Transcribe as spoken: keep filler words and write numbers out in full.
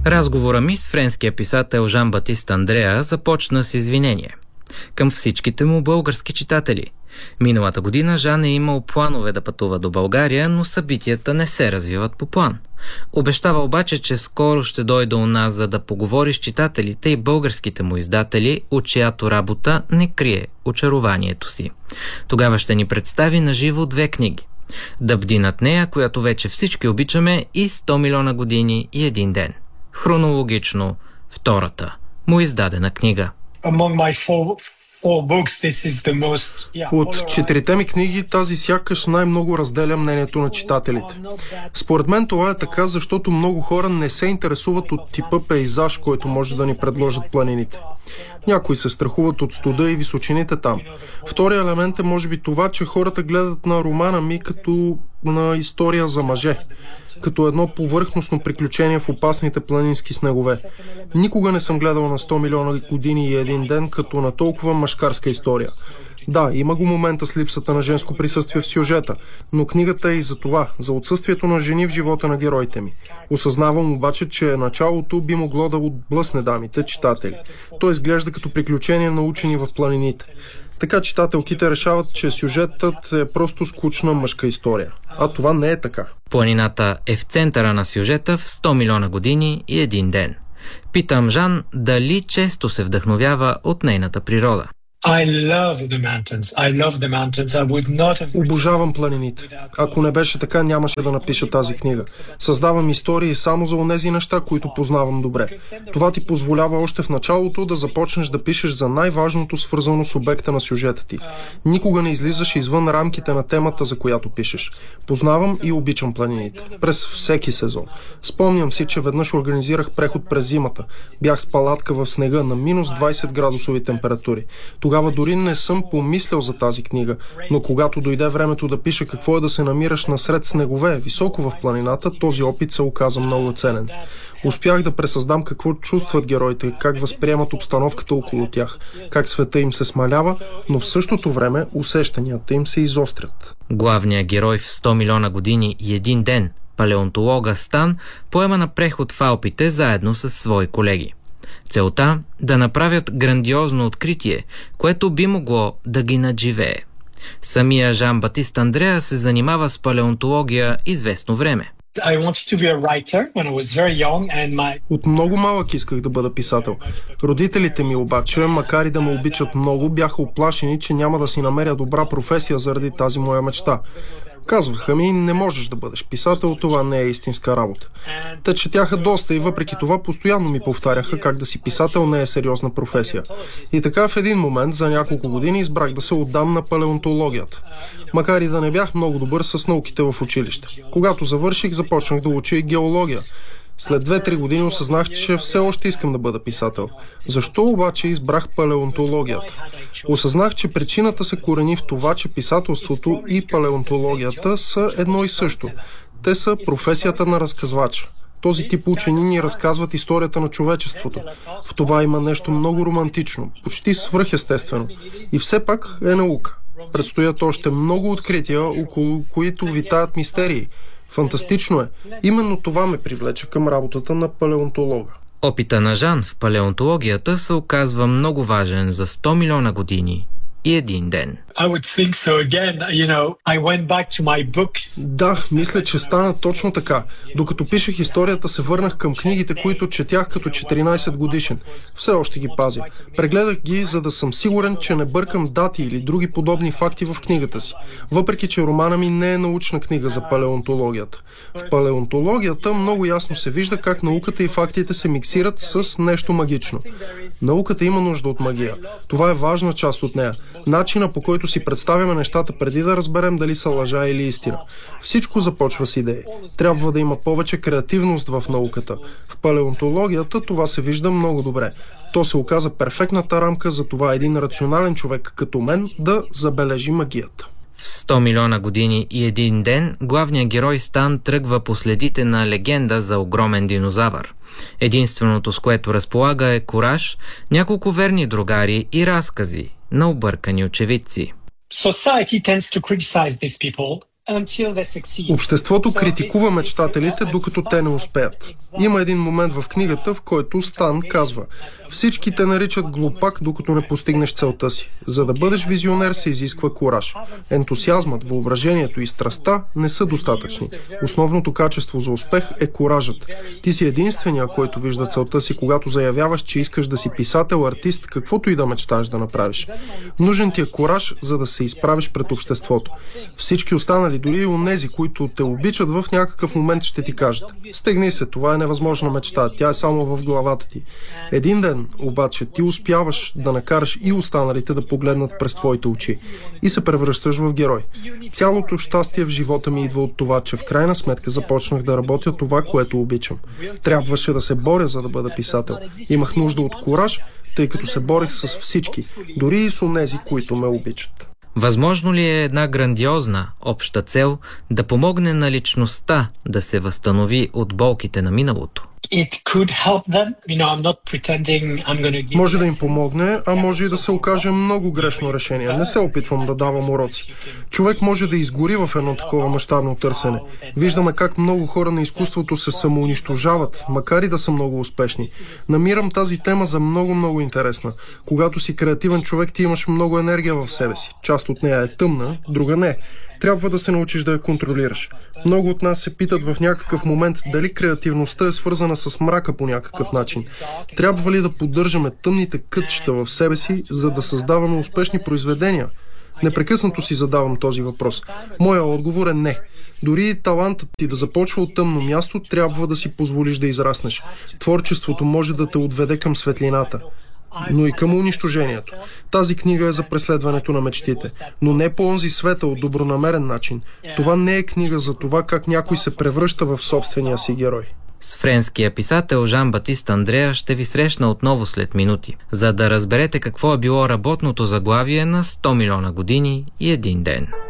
Разговора ми с френския писател Жан-Батист Андреа започна с извинение към всичките му български читатели. Миналата година Жан е имал планове да пътува до България, но събитията не се развиват по план. Обещава обаче, че скоро ще дойде у нас, за да поговори с читателите и българските му издатели, от чиято работа не крие очарованието си. Тогава ще ни представи наживо две книги. Да бди над нея, която вече всички обичаме, и сто милиона години и един ден. Хронологично втората му издадена книга. От четирите ми книги тази сякаш най-много разделя мнението на читателите. Според мен това е така, защото много хора не се интересуват от типа пейзаж, който може да ни предложат планините. Някои се страхуват от студа и височините там. Втория елемент е може би това, че хората гледат на романа ми като на история за мъже, като едно повърхностно приключение в опасните планински снегове. Никога не съм гледал на сто милиона години и един ден като на толкова мъжкарска история. Да, има го момента с липсата на женско присъствие в сюжета, но книгата е и за това, за отсъствието на жени в живота на героите ми. Осъзнавам обаче, че началото би могло да отблъсне дамите читатели. То изглежда като приключение на учени в планините. Така читателките решават, че сюжетът е просто скучна мъжка история. А това не е така. Планината е в центъра на сюжета в сто милиона години и един ден. Питам Жан дали често се вдъхновява от нейната природа. I love the mountains. I love the mountains. I would not have... Обожавам планините. Ако не беше така, нямаше да напиша тази книга. Създавам истории само за онези неща, които познавам добре. Това ти позволява още в началото да започнеш да пишеш за най-важното, свързано с обекта на сюжета ти. Никога не излизаш извън рамките на темата, за която пишеш. Познавам и обичам планините. През всеки сезон. Спомням си, че веднъж организирах преход през зимата. Бях с палатка в снега на минус двайсет градусови температури. Тогава дори не съм помислял за тази книга, но когато дойде времето да пиша какво е да се намираш насред снегове, високо в планината, този опит се оказа много ценен. Успях да пресъздам какво чувстват героите, как възприемат обстановката около тях, как света им се смалява, но в същото време усещанията им се изострят. Главният герой в сто милиона години и един ден, палеонтолога Стан, поема на преход в Алпите заедно с свои колеги. Целта – да направят грандиозно откритие, което би могло да ги надживее. Самия Жан-Батист Андреа се занимава с палеонтология известно време. От много малък исках да бъда писател. Родителите ми обаче, макар и да ме обичат много, бяха уплашени, че няма да си намеря добра професия заради тази моя мечта. Казваха ми, не можеш да бъдеш писател, това не е истинска работа. Те четяха доста и въпреки това постоянно ми повтаряха как да си писател не е сериозна професия. И така в един момент за няколко години избрах да се отдам на палеонтологията. Макар и да не бях много добър с науките в училище. Когато завърших, започнах да уча и геология. След две-три години осъзнах, че все още искам да бъда писател. Защо обаче избрах палеонтологията? Осъзнах, че причината се корени в това, че писателството и палеонтологията са едно и също. Те са професията на разказвача. Този тип учени ни разказват историята на човечеството. В това има нещо много романтично, почти свръхестествено. И все пак е наука. Предстоят още много открития, около които витаят мистерии. Фантастично е. Именно това ме привлече към работата на палеонтолога. Опита на Жан в палеонтологията се оказва много важен за сто милиона години и един ден. Да, мисля, че стана точно така. Докато пишех историята, се върнах към книгите, които четях като четиринайсет годишен. Все още ги пазя. Прегледах ги, за да съм сигурен, че не бъркам дати или други подобни факти в книгата си. Въпреки че романа ми не е научна книга за палеонтологията. В палеонтологията много ясно се вижда как науката и фактите се миксират с нещо магично. Науката има нужда от магия. Това е важна част от нея. Начина, по който си представяме нещата преди да разберем дали са лъжа или истина. Всичко започва с идеи. Трябва да има повече креативност в науката. В палеонтологията това се вижда много добре. То се оказа перфектната рамка за това един рационален човек като мен да забележи магията. В сто милиона години и един ден главният герой Стан тръгва по следите на легенда за огромен динозавър. Единственото, с което разполага, е кураж, няколко верни другари и разкази на объркани очевидци. Обществото критикува мечтателите, докато те не успеят. Има един момент в книгата, в който Стан казва: всички те наричат глупак, докато не постигнеш целта си. За да бъдеш визионер се изисква кураж. Ентусиазмът, въображението и страстта не са достатъчни. Основното качество за успех е куражът. Ти си единствения, който вижда целта си, когато заявяваш, че искаш да си писател, артист, каквото и да мечтаеш да направиш. Нужен ти е кураж, за да се изправиш пред обществото. Всички останали, дори и онези, които те обичат, в някакъв момент ще ти кажат: стегни се, това е невъзможна мечта, тя е само в главата ти. Един ден обаче ти успяваш да накараш и останалите да погледнат през твоите очи и се превръщаш в герой. Цялото щастие в живота ми идва от това, че в крайна сметка започнах да работя това, което обичам. Трябваше да се боря, за да бъда писател. Имах нужда от кураж, тъй като се борех с всички, дори и с онези, които ме обичат. Възможно ли е една грандиозна обща цел да помогне на личността да се възстанови от болките на миналото? Може да им помогне, а може и да се окаже много грешно решение. Не се опитвам да давам уроци. Човек може да изгори в едно такова мащабно търсене. Виждаме как много хора на изкуството се самоунищожават, макар и да са много успешни. Намирам тази тема за много-много интересна. Когато си креативен човек, ти имаш много енергия в себе си. Част от нея е тъмна, друга не. Трябва да се научиш да я контролираш. Много от нас се питат в някакъв момент дали креативността е свързана с мрака по някакъв начин. Трябва ли да поддържаме тъмните кътчета в себе си, за да създаваме успешни произведения? Непрекъснато си задавам този въпрос. Моя отговор е не. Дори и талантът ти да започва от тъмно място, трябва да си позволиш да израснеш. Творчеството може да те отведе към светлината, но и към унищожението. Тази книга е за преследването на мечтите, но не по онзи светъл, добронамерен начин. Това не е книга за това как някой се превръща в собствения си герой. С френския писател Жан-Батист Андреа ще ви срещна отново след минути, за да разберете какво е било работното заглавие на сто милиона години и един ден.